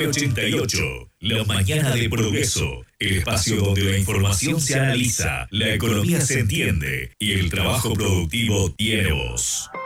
1088. La mañana de Progreso, el espacio donde la información se analiza, la economía se entiende y el trabajo productivo tiene voz.